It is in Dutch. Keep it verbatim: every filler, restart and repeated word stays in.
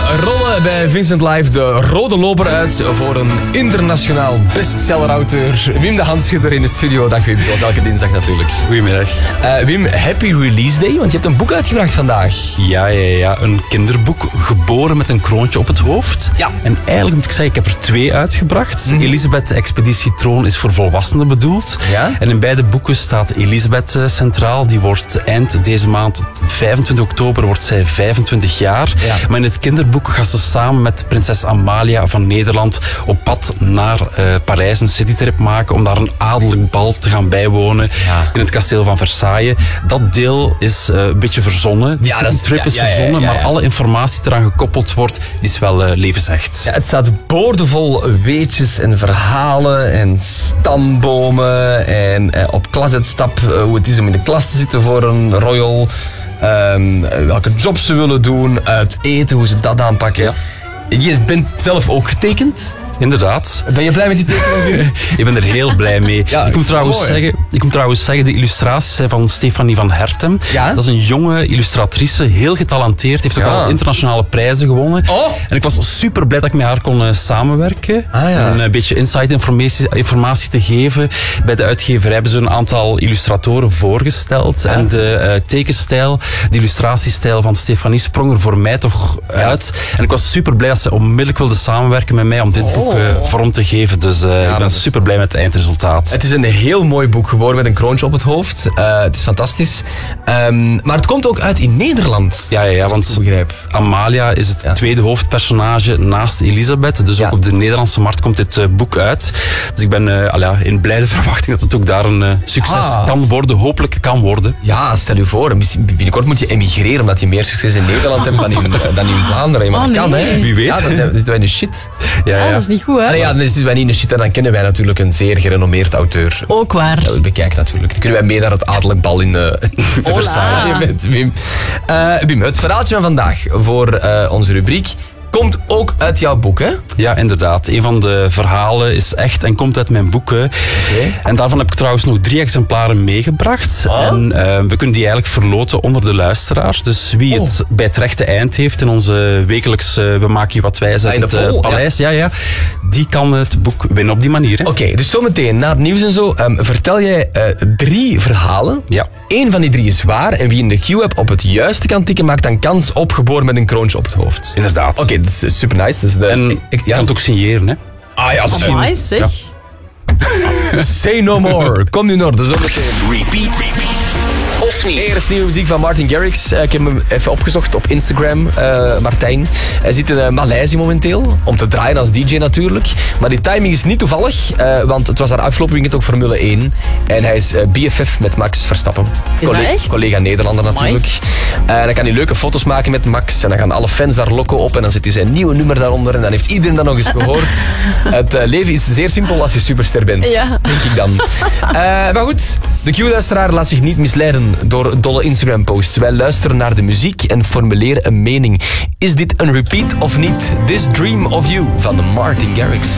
rollen bij Vincent Live de rode loper uit voor een internationaal bestseller-auteur. Wim de Handschutter in de studio. Dag Wim, zoals elke dinsdag natuurlijk. Goedemiddag. Uh, Wim, happy release day, want je hebt een boek uitgebracht vandaag. Ja, ja, ja, een kinderboek, geboren met een kroontje op het hoofd. Ja. En eigenlijk moet ik zeggen, ik heb er twee uitgebracht. Mm-hmm. Elisabeth, de Expeditie Troon, is voor volwassenen bedoeld. Ja? En in beide boeken staat Elisabeth uh, centraal. Die wordt eind deze maand, vijfentwintig oktober, wordt zij vijfentwintig jaar. Ja. Maar in het kinderboek gaat ze samen met prinses Amalia van Nederland op pad naar uh, Parijs, een citytrip maken, om daar een adellijk bal te gaan bijwonen Ja. in het kasteel van Versailles. Dat deel is uh, een beetje verzonnen. Die Ja, citytrip ja, is ja, ja, verzonnen, ja, ja, ja. maar alle informatie die eraan gekoppeld wordt, die is wel uh, levensecht. Ja, het staat boordevol weetjes en verhalen en stambomen en eh, op klasetstap uh, hoe het is om in de klas te zitten voor een royal. Um, welke jobs ze willen doen, uit eten, hoe ze dat aanpakken. Ja. Je bent zelf ook getekend. Inderdaad. Ben je blij met die tekening? Ik ben er heel blij mee. Ja, ik, moet trouwens mooi. zeggen, ik moet trouwens zeggen, de illustraties zijn van Stefanie van Hertem. Ja? Dat is een jonge illustratrice, heel getalenteerd. Heeft ook Ja. al internationale prijzen gewonnen. Oh. En ik was super blij dat ik met haar kon uh, samenwerken. Ah, ja. En een beetje inside informatie, informatie te geven. Bij de uitgeverij hebben ze een aantal illustratoren voorgesteld. Ja. En de uh, tekenstijl, de illustratiestijl van Stefanie sprong er voor mij toch uit. En ik was super blij dat ze onmiddellijk wilde samenwerken met mij om dit Oh. boek uh, vorm te geven. Dus uh, ik ben dat is- super blij met het eindresultaat. Het is een heel mooi boek geworden met een kroontje op het hoofd. Uh, het is fantastisch. Um, maar het komt ook uit in Nederland. Ja, ja, ja, als ik het want goed begrijp. Amalia is het Ja. tweede hoofdpersonage naast Elisabeth. Dus Ja. ook op de Nederlandse markt komt dit uh, boek uit. Dus ik ben uh, al ja, in blijde verwachting dat het ook daar een uh, succes Ah. kan worden. Hopelijk kan worden. Ja, stel je voor, misschien- binnenkort moet je emigreren omdat je meer succes in Nederland hebt dan in, dan in Vlaanderen. Maar Oh, dat kan, nee. hè? Wie weet. Ja, dan zijn- dan zitten wij in de shit. Ja, Ja, ja. dat is niet goed, hè? Allee, ja, dan zitten wij niet in de shit en dan kennen wij natuurlijk een zeer gerenommeerd auteur. Ook waar. Ja, bekijk natuurlijk. Dan kunnen wij mee naar het adellijk bal in uh, Versailles met Wim. Uh, Wim, het verhaaltje van vandaag voor uh, onze rubriek komt ook uit jouw boek, hè? Ja, inderdaad. Een van de verhalen is echt en komt uit mijn boeken. Okay. En daarvan heb ik trouwens nog drie exemplaren meegebracht. Oh. En uh, we kunnen die eigenlijk verloten onder de luisteraars. Dus wie het bij het rechte eind heeft in onze wekelijkse We maken je wat wijs Ah, in uit de het uh, poll, paleis, ja. Ja, die kan het boek winnen op die manier. Hè. Oké, okay, dus zometeen na het nieuws en zo um, vertel jij uh, drie verhalen. Ja. Eén van die drie is waar en wie in de Q-app op het juiste kan tikken maakt dan kans op geboren met een kroontje op het hoofd. Inderdaad. Oké, okay, dat is super nice. Dus de, En ik, ik ja? kan het ook signeren, hè. Ah ja, Oh, nice, zeg. Ja. Say no more. Kom nu in orde, zometeen. Repeat, repeat. Of niet? Eerst nieuwe muziek van Martin Garrix. Uh, ik heb hem even opgezocht op Instagram, uh, Martijn. Hij zit in uh, Maleisië momenteel, om te draaien als D J natuurlijk. Maar die timing is niet toevallig, uh, want het was daar afgelopen weekend ook Formule één. En hij is uh, B F F met Max Verstappen. Is dat echt? Collega Nederlander natuurlijk. Uh, dan kan hij leuke foto's maken met Max. En dan gaan alle fans daar lokken op. En dan zit hij zijn nieuwe nummer daaronder. En dan heeft iedereen dat nog eens gehoord. Het uh, leven is zeer simpel als je superster bent. Ja. Denk ik dan. Uh, maar goed, de Q-luisteraar laat zich niet misleiden door dolle Instagram-posts. Wij luisteren naar de muziek en formuleren een mening. Is dit een repeat of niet? This Dream of You van Martin Garrix.